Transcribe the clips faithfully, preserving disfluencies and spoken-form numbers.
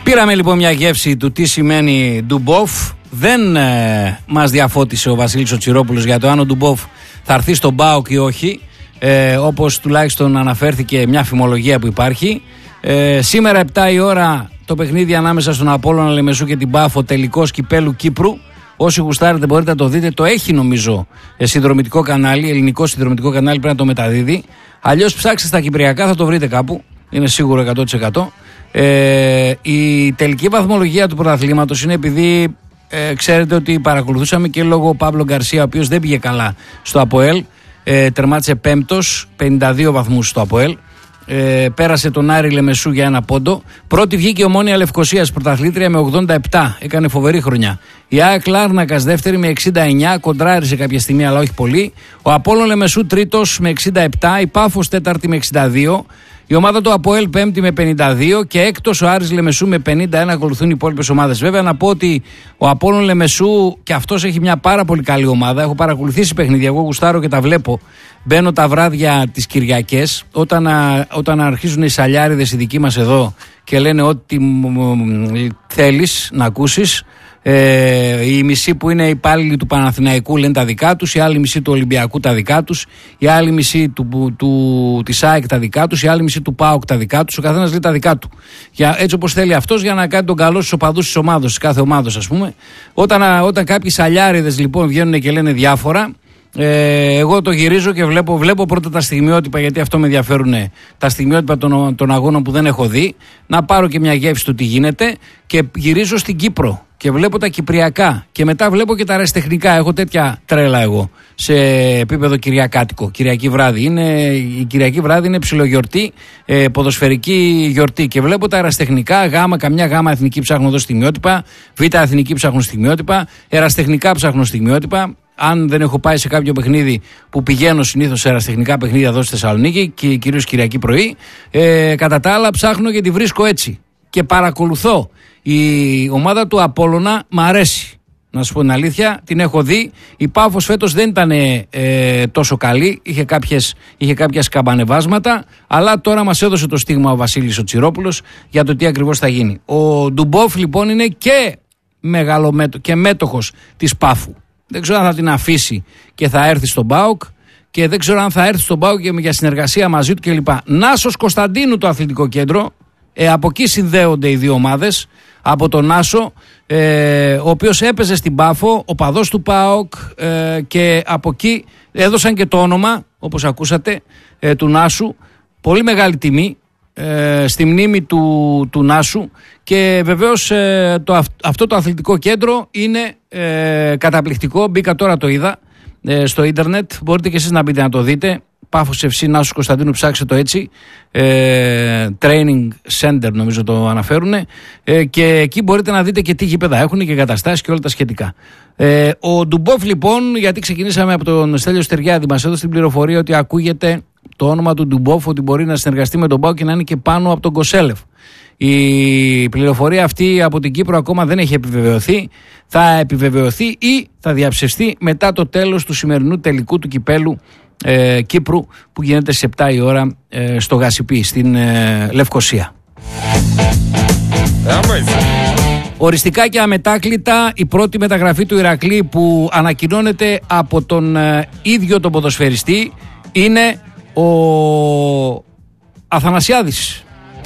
Πήραμε λοιπόν μια γεύση του τι σημαίνει Ντουμπόφ. Δεν ε, μας διαφώτισε ο Βασίλης ο Τσιρόπουλος για το αν ο Ντουμπόφ θα έρθει στον ΠΑΟΚ ή όχι, ε, όπως τουλάχιστον αναφέρθηκε μια φημολογία που υπάρχει. Ε, σήμερα επτά η ώρα το παιχνίδι ανάμεσα στον Απόλλωνα Λεμεσού και την Πάφο, τελικός κυπέλου Κύπρου. Όσοι γουστάρετε μπορείτε να το δείτε. Το έχει νομίζω συνδρομητικό κανάλι, ελληνικό συνδρομητικό κανάλι, πρέπει να το μεταδίδει. Αλλιώς ψάξτε στα κυπριακά, θα το βρείτε κάπου. Είναι σίγουρο εκατό τοις εκατό. Ε, η τελική βαθμολογία του πρωταθλήματος είναι επειδή ε, ξέρετε ότι παρακολουθούσαμε και λόγω Παύλο Γκαρσία, ο οποίος δεν πήγε καλά στο ΑΠΟΕΛ. Ε, τερμάτισε πέμπτος, πενήντα δύο βαθμούς στο ΑΠΟΕΛ. Ε, πέρασε τον Άρη Λεμεσού για ένα πόντο. Πρώτη βγήκε η Ομόνοια Λευκωσίας, πρωταθλήτρια με ογδόντα επτά. Έκανε φοβερή χρονιά. Η ΑΕΚ Λάρνακας δεύτερη με εξήντα εννιά, κοντράρισε κάποια στιγμή αλλά όχι πολύ. Ο Απόλλων Λεμεσού τρίτος με εξήντα επτά. Η Πάφος τέταρτη με εξήντα δύο. Η ομάδα του ΑΠΟΕΛ πέμπτη με πενήντα δύο και έκτος ο Άρης Λεμεσού με πενήντα ένα. Ακολουθούν οι υπόλοιπες ομάδες. Βέβαια να πω ότι ο Απόλλων Λεμεσού και αυτός έχει μια πάρα πολύ καλή ομάδα. Έχω παρακολουθήσει παιχνίδια, εγώ γουστάρω και τα βλέπω. Μπαίνω τα βράδια τις Κυριακές όταν, όταν αρχίζουν οι σαλιάριδες οι δικοί μας εδώ και λένε ό,τι θέλεις να ακούσεις. Ε, οι μισοί που είναι υπάλληλοι του Παναθηναϊκού λένε τα δικά τους, οι άλλοι μισοί του Ολυμπιακού τα δικά τους, οι άλλοι μισοί του, του, της ΑΕΚ τα δικά τους, οι άλλοι μισοί του ΠΑΟΚ τα δικά τους. Ο καθένας λέει τα δικά του. Για, έτσι όπως θέλει αυτός, για να κάνει τον καλό στους οπαδούς της ομάδας, της κάθε ομάδας, ας πούμε. Όταν, όταν κάποιοι σαλιάριδες λοιπόν βγαίνουν και λένε διάφορα, Ε, εγώ το γυρίζω και βλέπω, βλέπω πρώτα τα στιγμιότυπα, γιατί αυτό με ενδιαφέρουν, τα στιγμιότυπα των, των αγώνων που δεν έχω δει, να πάρω και μια γεύση του τι γίνεται, και γυρίζω στην Κύπρο και βλέπω τα κυπριακά και μετά βλέπω και τα αεραστεχνικά. Έχω τέτοια τρέλα εγώ σε επίπεδο κυριακάτικο, Κυριακή βράδυ. Είναι, η Κυριακή βράδυ είναι ψιλογιορτή, ε, ποδοσφαιρική γιορτή, και βλέπω τα αεραστεχνικά. Γάμα, καμιά γάμα εθνική ψάχνω εδώ στιγμιότυπα, β' εθνική ψάχνω στιγμιότυπα, αεραστεχνικά ψάχνω στιγμιότυπα. Αν δεν έχω πάει σε κάποιο παιχνίδι που πηγαίνω συνήθως σε αεραστεχνικά παιχνίδια εδώ στη Θεσσαλονίκη, και κυρίως Κυριακή πρωί, ε, κατά τα άλλα ψάχνω και τη βρίσκω έτσι. Και παρακολουθώ. Η ομάδα του Απόλλωνα μ' αρέσει. Να σου πω την αλήθεια, την έχω δει. Η Πάφος φέτος δεν ήταν ε, τόσο καλή, είχε, κάποιες, είχε κάποια σκαμπανεβάσματα, αλλά τώρα μας έδωσε το στίγμα ο Βασίλης ο Τσιρόπουλος για το τι ακριβώς θα γίνει. Ο Ντουμπόφ λοιπόν είναι και, μεγαλομέτω, και μέτοχος της Πάφου. Δεν ξέρω αν θα την αφήσει και θα έρθει στον ΠΑΟΚ, και δεν ξέρω αν θα έρθει στον ΠΑΟΚ και για συνεργασία μαζί του κλπ. Νάσος Κωνσταντίνου το αθλητικό κέντρο, ε, από εκεί συνδέονται οι δύο ομάδες, από τον Νάσο, ε, ο οποίος έπαιζε στην Πάφο, ο παδός του ΠΑΟΚ, ε, και από εκεί έδωσαν και το όνομα, όπως ακούσατε, ε, του Νάσου. Πολύ μεγάλη τιμή ε, στη μνήμη του, του Νάσου. Και βεβαίως ε, το, αυτό το αθλητικό κέντρο είναι ε, καταπληκτικό. Μπήκα τώρα, το είδα ε, στο ίντερνετ. Μπορείτε και εσείς να μπείτε να το δείτε. Πάφος Εφ Σι Νάσου Κωνσταντίνου, ψάξτε το έτσι. Ε, training Center νομίζω το αναφέρουν. Ε, και εκεί μπορείτε να δείτε και τι γήπεδα έχουν και εγκαταστάσεις και όλα τα σχετικά. Ε, ο Ντουμπόφ λοιπόν, γιατί ξεκινήσαμε από τον Στέλιο Στεριάδη, μας έδωσε την πληροφορία ότι ακούγεται το όνομα του Ντουμπόφ, ότι μπορεί να συνεργαστεί με τον ΠΑΟΚ και να είναι και πάνω από τον Κοσέλεφ. Η πληροφορία αυτή από την Κύπρο ακόμα δεν έχει επιβεβαιωθεί. Θα επιβεβαιωθεί ή θα διαψευστεί μετά το τέλος του σημερινού τελικού του κυπέλου ε, Κύπρου, που γίνεται στις επτά η ώρα ε, στο Γασιπί, στην ε, Λευκωσία. Οριστικά και αμετάκλητα η πρώτη μεταγραφή του Ηρακλή που ανακοινώνεται από τον ε, ίδιο τον ποδοσφαιριστή είναι ο Αθανασιάδης.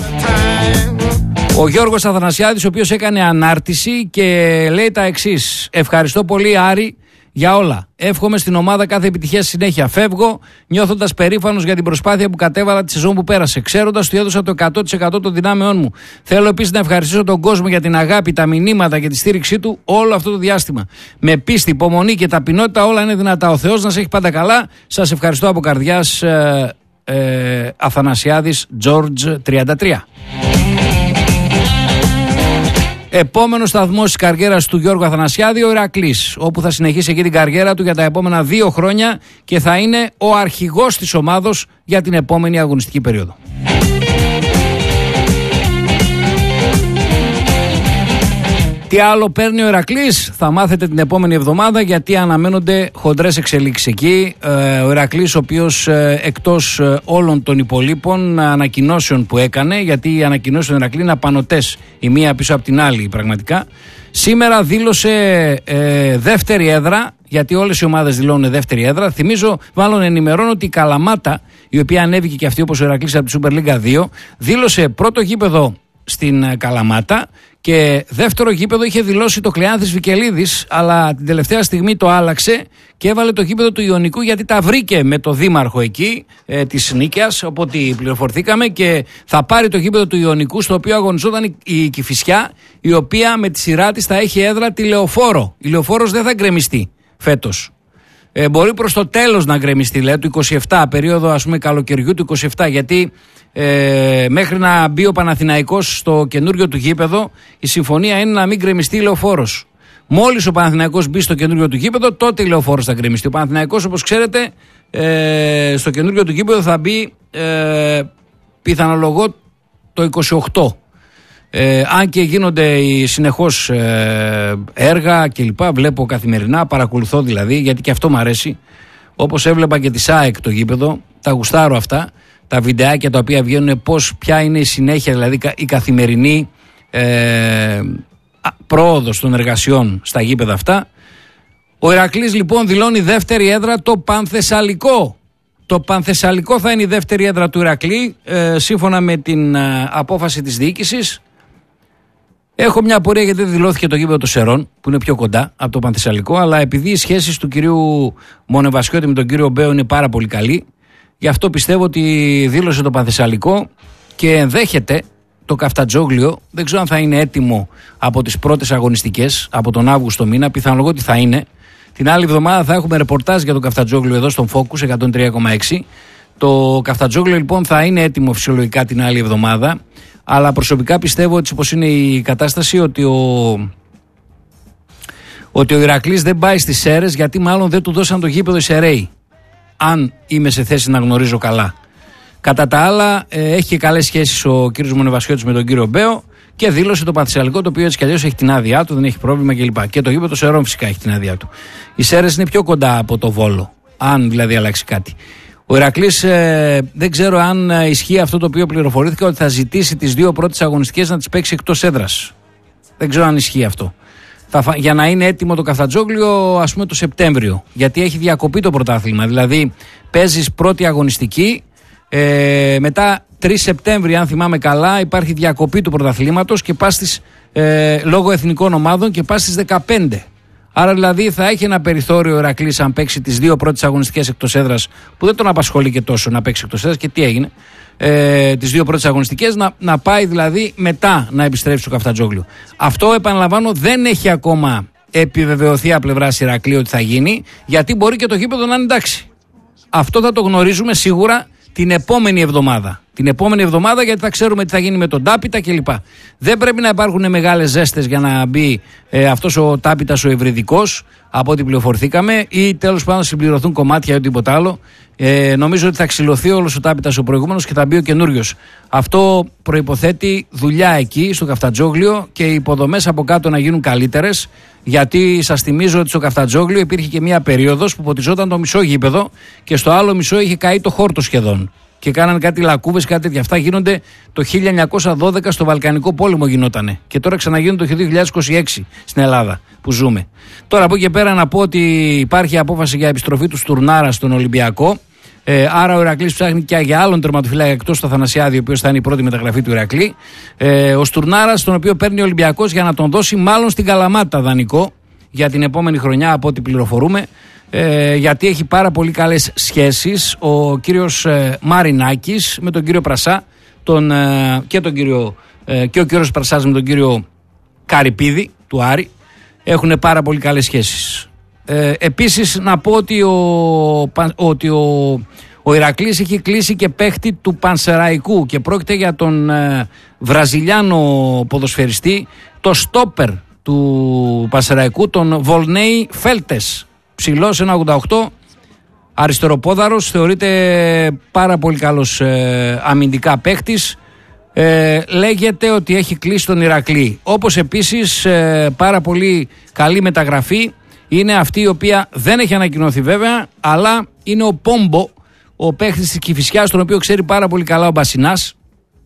Ο Γιώργος Αθανασιάδης, ο οποίος έκανε ανάρτηση και λέει τα εξής: ευχαριστώ πολύ Άρη για όλα. Εύχομαι στην ομάδα κάθε επιτυχία στη συνέχεια. Φεύγω νιώθοντας περήφανος για την προσπάθεια που κατέβαλα τη σεζόν που πέρασε, ξέροντας ότι έδωσα το εκατό τοις εκατό των δυνάμεών μου. Θέλω επίσης να ευχαριστήσω τον κόσμο για την αγάπη, τα μηνύματα και τη στήριξή του όλο αυτό το διάστημα. Με πίστη, υπομονή και ταπεινότητα όλα είναι δυνατά. Ο Θεός να σε έχει πάντα καλά. Σας ευχαριστώ από καρδιάς. Ε, ε, Αθανασιάδης George τριάντα τρία. Επόμενος σταθμός της καριέρας του Γιώργου Αθανασιάδη, ο Ηρακλής, όπου θα συνεχίσει εκεί την καριέρα του για τα επόμενα δύο χρόνια και θα είναι ο αρχηγός της ομάδος για την επόμενη αγωνιστική περίοδο. Τι άλλο παίρνει ο Ηρακλής, θα μάθετε την επόμενη εβδομάδα, γιατί αναμένονται χοντρές εξελίξεις εκεί. Ε, ο Ηρακλής, ο οποίος ε, εκτός ε, όλων των υπολείπων ανακοινώσεων που έκανε, γιατί οι ανακοινώσεις του Ηρακλή είναι απανωτές η μία πίσω από την άλλη πραγματικά, σήμερα δήλωσε ε, δεύτερη έδρα, γιατί όλες οι ομάδες δηλώνουν δεύτερη έδρα. Θυμίζω, μάλλον ενημερώνω ότι η Καλαμάτα, η οποία ανέβηκε και αυτή όπως ο Ηρακλής από τη Super League δύο, δήλωσε πρώτο γήπεδο στην Καλαμάτα και δεύτερο γήπεδο είχε δηλώσει το Κλεάνθης Βικελίδης, αλλά την τελευταία στιγμή το άλλαξε και έβαλε το γήπεδο του Ιωνικού, γιατί τα βρήκε με το δήμαρχο εκεί ε, της Νίκαιας, οπότε πληροφορθήκαμε, και θα πάρει το γήπεδο του Ιωνικού, στο οποίο αγωνιζόταν η Κηφισιά, η οποία με τη σειρά της θα έχει έδρα τη Λεωφόρο. Η Λεωφόρος δεν θα γκρεμιστεί φέτος. Ε, μπορεί προς το τέλος να γκρεμιστεί, λέει, του είκοσι επτά, περίοδο ας πούμε καλοκαιριού του είκοσι επτά, γιατί ε, μέχρι να μπει ο Παναθηναϊκός στο καινούριο του γήπεδο, η συμφωνία είναι να μην γκρεμιστεί η Λεωφόρος. Μόλις ο Παναθηναϊκός μπει στο καινούριο του γήπεδο, τότε η Λεωφόρος θα γκρεμιστεί. Ο Παναθηναϊκός, όπως ξέρετε, ε, στο καινούριο του γήπεδο θα μπει ε, πιθανολογώ το είκοσι οκτώ. Ε, αν και γίνονται συνεχώς ε, έργα κλπ. Βλέπω καθημερινά, παρακολουθώ δηλαδή, γιατί και αυτό μου αρέσει. Όπως έβλεπα και τη ΣΑΕΚ το γήπεδο, τα γουστάρω αυτά, τα βιντεάκια τα οποία βγαίνουν, πώς, ποια είναι η συνέχεια, δηλαδή η καθημερινή ε, πρόοδος των εργασιών στα γήπεδα αυτά. Ο Ηρακλής λοιπόν δηλώνει δεύτερη έδρα το Πανθεσσαλικό. Το Πανθεσσαλικό θα είναι η δεύτερη έδρα του Ηρακλή, ε, σύμφωνα με την ε, απόφαση της διοίκησης. Έχω μια απορία γιατί δεν δηλώθηκε το γήπεδο των Σερών, που είναι πιο κοντά από το Πανθεσσαλικό, αλλά επειδή οι σχέσεις του κυρίου Μονεβασιώτη με τον κύριο Μπέο είναι πάρα πολύ καλή, γι' αυτό πιστεύω ότι δήλωσε το Πανθεσσαλικό και ενδέχεται το Καφτατζόγλιο, δεν ξέρω αν θα είναι έτοιμο από τις πρώτες αγωνιστικές, από τον Αύγουστο μήνα, πιθανολογώ ότι θα είναι. Την άλλη εβδομάδα θα έχουμε ρεπορτάζ για το Καφτατζόγλιο εδώ στον Focus εκατόν τρία κόμμα έξι. Το Καφτατζόγλιο λοιπόν θα είναι έτοιμο φυσιολογικά την άλλη εβδομάδα. Αλλά προσωπικά πιστεύω, έτσι όπως είναι η κατάσταση, ότι ο, ότι ο Ηρακλής δεν πάει στις Σέρρες, γιατί μάλλον δεν του δώσαν το γήπεδο οι Σεραίοι. Αν είμαι σε θέση να γνωρίζω καλά. Κατά τα άλλα, ε, έχει και καλές σχέσεις ο κύριος Μονεβασιώτης με τον κύριο Μπέο και δήλωσε το Πανθεσσαλικό, το οποίο έτσι κι αλλιώς έχει την άδειά του, δεν έχει πρόβλημα κλπ. Και το γήπεδο των Σερών φυσικά έχει την άδειά του. Οι Σέρρες είναι πιο κοντά από το Βόλο, αν δηλαδή αλλάξει κάτι. Ο Ηρακλής ε, δεν ξέρω αν ε, ισχύει αυτό το οποίο πληροφορήθηκα, ότι θα ζητήσει τις δύο πρώτες αγωνιστικές να τις παίξει εκτός έδρας. Δεν ξέρω αν ισχύει αυτό. Θα, για να είναι έτοιμο το Καφτατζόγλιο, ας πούμε, το Σεπτέμβριο. Γιατί έχει διακοπεί το πρωτάθλημα. Δηλαδή παίζεις πρώτη αγωνιστική, ε, μετά τρεις Σεπτέμβρη, αν θυμάμαι καλά, υπάρχει διακοπή του πρωταθλήματος και πας στις, ε, λόγω εθνικών ομάδων, και πας στις δεκαπέντε. Άρα δηλαδή θα έχει ένα περιθώριο ο Ηρακλής, αν παίξει τις δύο πρώτες αγωνιστικές εκτός έδρας, που δεν τον απασχολεί και τόσο να παίξει εκτός έδρας, και τι έγινε, ε, τις δύο πρώτες αγωνιστικές, να, να πάει δηλαδή μετά να επιστρέψει στο Καφτατζόγλιο. Αυτό, επαναλαμβάνω, δεν έχει ακόμα επιβεβαιωθεί από πλευράς Ηρακλή ότι θα γίνει, γιατί μπορεί και το γήπεδο να είναι εντάξει. Αυτό θα το γνωρίζουμε σίγουρα την επόμενη εβδομάδα. Την επόμενη εβδομάδα, γιατί θα ξέρουμε τι θα γίνει με τον Τάπητα κλπ. Δεν πρέπει να υπάρχουν μεγάλες ζέστες για να μπει ε, αυτός ο Τάπητας ο ευρυδικός, από ό,τι πληροφορηθήκαμε, ή τέλος πάντων συμπληρωθούν κομμάτια ή τίποτα άλλο. Ε, νομίζω ότι θα ξυλωθεί όλος ο Τάπητας ο προηγούμενος και θα μπει ο καινούριος. Αυτό προϋποθέτει δουλειά εκεί στο Καφτατζόγλιο και οι υποδομές από κάτω να γίνουν καλύτερες. Γιατί σας θυμίζω ότι στο Καφτατζόγλιο υπήρχε και μια περίοδος που ποτιζόταν το μισό γήπεδο και στο άλλο μισό είχε καεί το χόρτο σχεδόν. Και κάνανε κάτι λακκούβες, κάτι τέτοια. Αυτά γίνονται το χίλια εννιακόσια δώδεκα στο Βαλκανικό πόλεμο γινότανε. Και τώρα ξαναγίνονται το δύο χιλιάδες είκοσι έξι στην Ελλάδα που ζούμε. Τώρα από εκεί και πέρα να πω ότι υπάρχει απόφαση για επιστροφή του Στουρνάρα στον Ολυμπιακό. Ε, άρα ο Ηρακλής ψάχνει και για άλλον τερματοφύλακα εκτός του Αθανασιάδη, ο οποίος θα είναι η πρώτη μεταγραφή του Ηρακλή. Ε, ο Στουρνάρας, τον οποίο παίρνει ο Ολυμπιακός για να τον δώσει μάλλον στην Καλαμάτα δανεικό για την επόμενη χρονιά, από ό,τι πληροφορούμε. Ε, γιατί έχει πάρα πολύ καλές σχέσεις ο κύριος ε, Μαρινάκης με τον κύριο Πρασά, τον, ε, και, τον κύριο, ε, και ο κύριος Πρασάς με τον κύριο Καρυπίδη του Άρη. Έχουν πάρα πολύ καλές σχέσεις. Ε, επίσης να πω ότι ο, ότι ο, ο Ηρακλής έχει κλείσει και παίχτη του Πανσεραϊκού και πρόκειται για τον ε, Βραζιλιάνο ποδοσφαιριστή, το στόπερ του Πανσεραϊκού, τον Βολνέι Φέλτες. Ψηλός ένα ογδόντα οκτώ, αριστεροπόδαρος, θεωρείται πάρα πολύ καλός ε, αμυντικά παίχτης. Ε, λέγεται ότι έχει κλείσει τον Ηρακλή. Όπως επίσης ε, πάρα πολύ καλή μεταγραφή είναι αυτή η οποία δεν έχει ανακοινωθεί βέβαια, αλλά είναι ο Πόμπο, ο παίχτης της Κηφισιάς, τον οποίο ξέρει πάρα πολύ καλά ο Μπασινάς,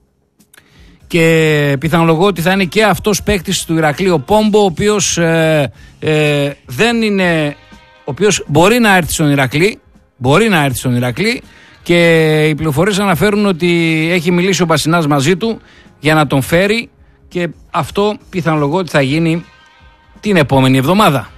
και πιθανολογώ ότι θα είναι και αυτός παίχτης του Ηρακλή, ο Πόμπο, ο οποίος ε, ε, δεν είναι, ο οποίος μπορεί να έρθει στον Ηρακλή, μπορεί να έρθει στον Ηρακλή, και οι πληροφορίες αναφέρουν ότι έχει μιλήσει ο Μπασινάς μαζί του για να τον φέρει, και αυτό πιθανολογώ ότι θα γίνει την επόμενη εβδομάδα.